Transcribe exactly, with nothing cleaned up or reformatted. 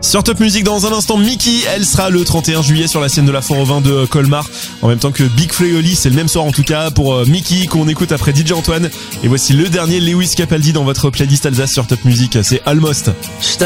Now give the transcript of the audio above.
Sur Top Music, dans un instant, Miki, elle sera le trente et un juillet sur la scène de la Foire au Vin de Colmar, en même temps que Big Flo et Oli. C'est le même soir en tout cas pour euh, Miki, qu'on écoute après D J Antoine. Et voici le dernier Lewis Capaldi dans votre playlist Alsace sur Top Music, c'est Almost.